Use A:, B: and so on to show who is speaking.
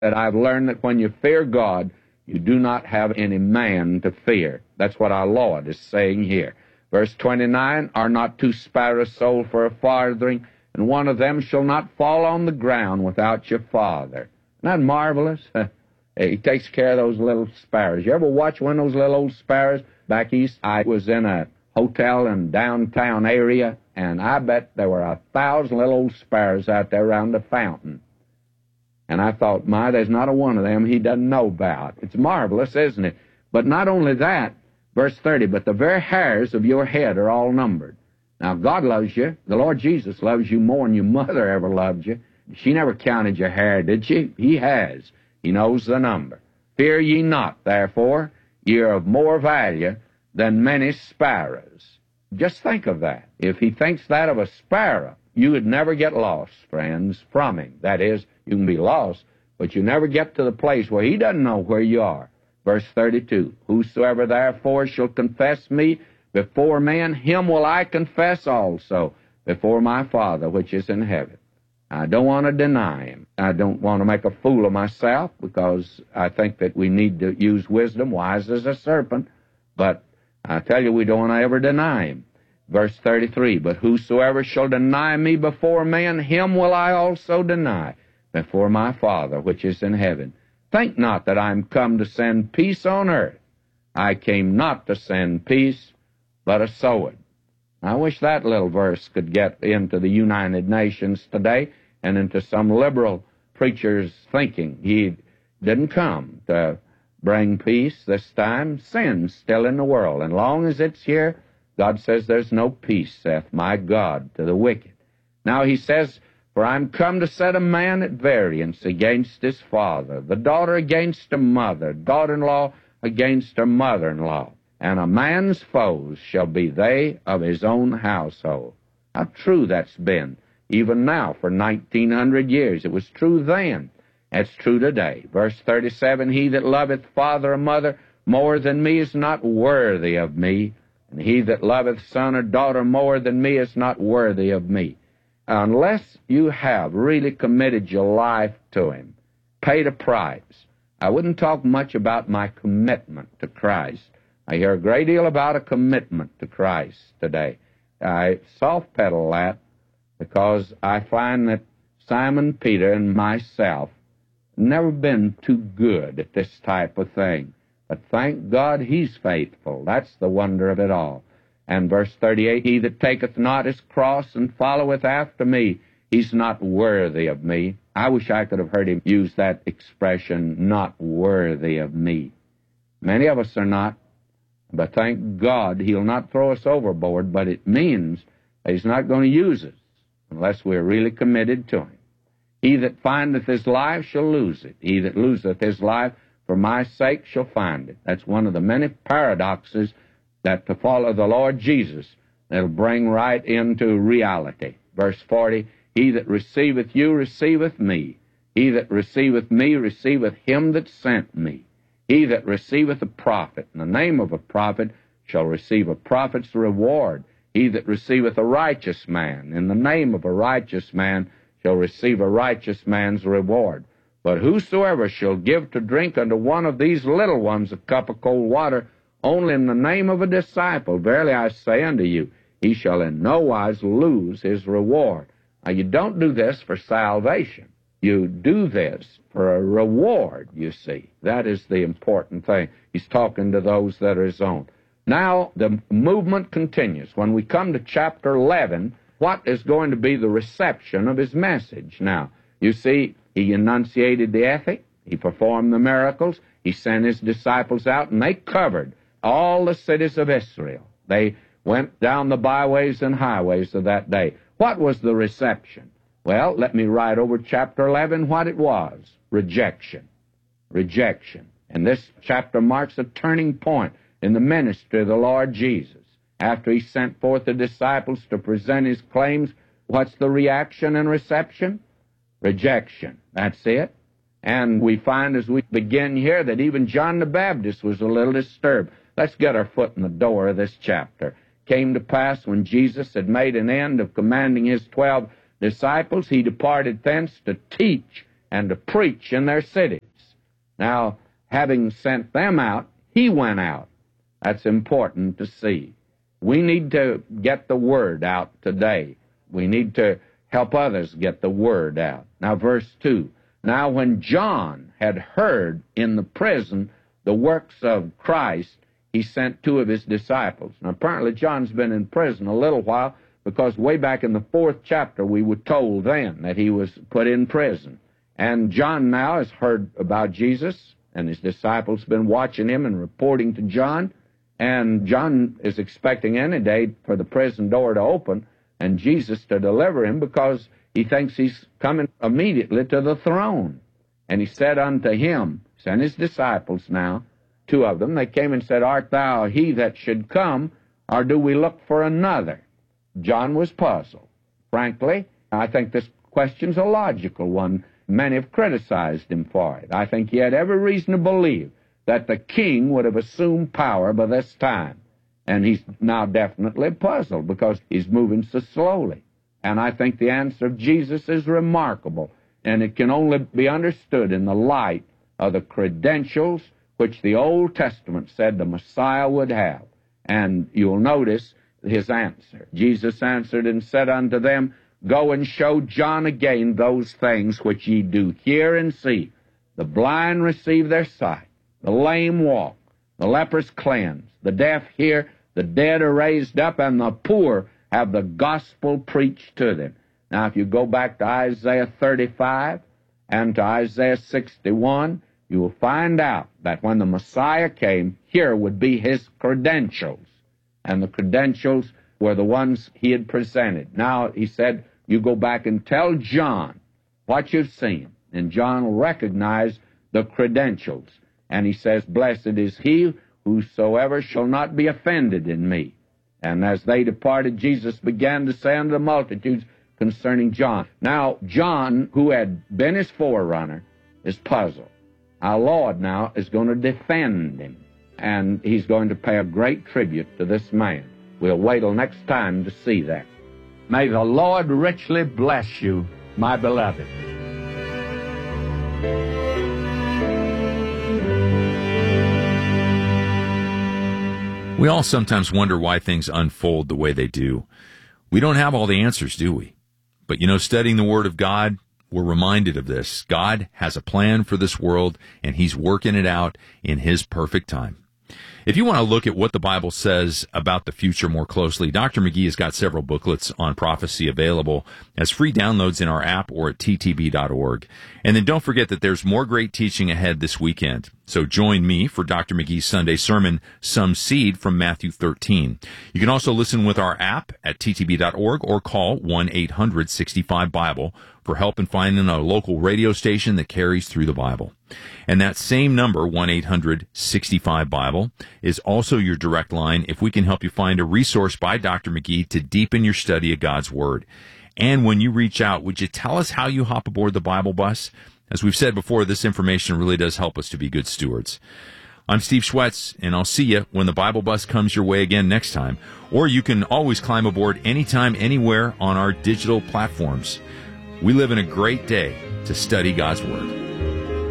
A: that I've learned that when you fear God, you do not have any man to fear. That's what our Lord is saying here. Verse 29, are not 2 sparrows sold for a farthing, and one of them shall not fall on the ground without your Father. Isn't that marvelous? He takes care of those little sparrows. You ever watch one of those little old sparrows? Back east, I was in a hotel in downtown area, and I bet there were 1,000 little old sparrows out there around the fountain. And I thought, my, there's not a one of them he doesn't know about. It's marvelous, isn't it? But not only that, verse 30, but the very hairs of your head are all numbered. Now, God loves you. The Lord Jesus loves you more than your mother ever loved you. She never counted your hair, did she? He has. He knows the number. Fear ye not, therefore, ye are of more value than many sparrows. Just think of that. If he thinks that of a sparrow, you would never get lost, friends, from him. That is, you can be lost, but you never get to the place where he doesn't know where you are. Verse 32, whosoever therefore shall confess me before men, him will I confess also before my Father which is in heaven. I don't want to deny him. I don't want to make a fool of myself, because I think that we need to use wisdom, wise as a serpent, but I tell you, we don't want to ever deny him. Verse 33, but whosoever shall deny me before men, him will I also deny before my Father which is in heaven. Think not that I am come to send peace on earth. I came not to send peace, but a sword. I wish that little verse could get into the United Nations today and into some liberal preacher's thinking. He didn't come to bring peace this time. Sin's still in the world. And long as it's here, God says there's no peace, saith my God, to the wicked. Now he says, for I'm come to set a man at variance against his father, the daughter against her mother, daughter-in-law against her mother-in-law. And a man's foes shall be they of his own household. How true that's been, even now, for 1,900 years. It was true then. It's true today. Verse 37, he that loveth father or mother more than me is not worthy of me, and he that loveth son or daughter more than me is not worthy of me. Unless you have really committed your life to him, paid a price. I wouldn't talk much about my commitment to Christ. I hear a great deal about a commitment to Christ today. I soft-pedal that because I find that Simon Peter and myself never been too good at this type of thing. But thank God he's faithful. That's the wonder of it all. And verse 38, he that taketh not his cross and followeth after me, he's not worthy of me. I wish I could have heard him use that expression, not worthy of me. Many of us are not, but thank God he'll not throw us overboard, but it means that he's not going to use us unless we're really committed to him. He that findeth his life shall lose it. He that loseth his life for my sake shall find it. That's one of the many paradoxes that to follow the Lord Jesus, that'll bring right into reality. Verse 40, he that receiveth you receiveth me. He that receiveth me receiveth him that sent me. He that receiveth a prophet in the name of a prophet shall receive a prophet's reward. He that receiveth a righteous man in the name of a righteous man shall receive a righteous man's reward. But whosoever shall give to drink unto one of these little ones a cup of cold water, only in the name of a disciple, verily I say unto you, he shall in no wise lose his reward. Now, you don't do this for salvation. You do this for a reward, you see. That is the important thing. He's talking to those that are his own. Now, the movement continues. When we come to chapter 11, what is going to be the reception of his message? Now, you see, he enunciated the ethic, he performed the miracles, he sent his disciples out, and they covered all the cities of Israel. They went down the byways and highways of that day. What was the reception? Well, let me write over chapter 11 what it was. Rejection. Rejection. And this chapter marks a turning point in the ministry of the Lord Jesus. After he sent forth the disciples to present his claims, what's the reaction and reception? Rejection. That's it. And we find as we begin here that even John the Baptist was a little disturbed. Let's get our foot in the door of this chapter. Came to pass when Jesus had made an end of commanding his 12 disciples, he departed thence to teach and to preach in their cities. Now, having sent them out, he went out. That's important to see. We need to get the word out today. We need to help others get the word out. Now, verse 2. Now, when John had heard in the prison the works of Christ, he sent 2 of his disciples. Now, apparently John's been in prison a little while, because way back in the 4th chapter we were told then that he was put in prison. And John now has heard about Jesus, and his disciples been watching him and reporting to John. And John is expecting any day for the prison door to open and Jesus to deliver him, because he thinks he's coming immediately to the throne. And he said unto him, send his disciples now, 2 of them, they came and said, art thou he that should come, or do we look for another? John was puzzled. Frankly, I think this question's a logical one. Many have criticized him for it. I think he had every reason to believe that the king would have assumed power by this time. And he's now definitely puzzled because he's moving so slowly. And I think the answer of Jesus is remarkable, and it can only be understood in the light of the credentials which the Old Testament said the Messiah would have. And you'll notice his answer. Jesus answered and said unto them, go and show John again those things which ye do hear and see. The blind receive their sight, the lame walk, the lepers cleansed, the deaf hear, the dead are raised up, and the poor have the gospel preached to them. Now, if you go back to Isaiah 35 and to Isaiah 61, you will find out that when the Messiah came, here would be his credentials. And the credentials were the ones he had presented. Now, he said, you go back and tell John what you've seen. And John will recognize the credentials. And he says, blessed is he whosoever shall not be offended in me. And as they departed, Jesus began to say unto the multitudes concerning John. Now, John, who had been his forerunner, is puzzled. Our Lord now is going to defend him, and he's going to pay a great tribute to this man. We'll wait till next time to see that. May the Lord richly bless you, my beloved.
B: We all sometimes wonder why things unfold the way they do. We don't have all the answers, do we? But studying the Word of God, we're reminded of this. God has a plan for this world, and He's working it out in His perfect time. If you want to look at what the Bible says about the future more closely, Dr. McGee has got several booklets on prophecy available as free downloads in our app or at ttb.org. And then don't forget that there's more great teaching ahead this weekend. So join me for Dr. McGee's Sunday sermon, Some Seed from Matthew 13. You can also listen with our app at ttb.org or call 1-800-65-BIBLE for help in finding a local radio station that carries through the Bible. And that same number, 1-800-65-BIBLE, is also your direct line if we can help you find a resource by Dr. McGee to deepen your study of God's Word. And when you reach out, would you tell us how you hop aboard the Bible bus? As we've said before, this information really does help us to be good stewards. I'm Steve Schwetz, and I'll see you when the Bible bus comes your way again next time. Or you can always climb aboard anytime, anywhere on our digital platforms. We live in a great day to study God's Word.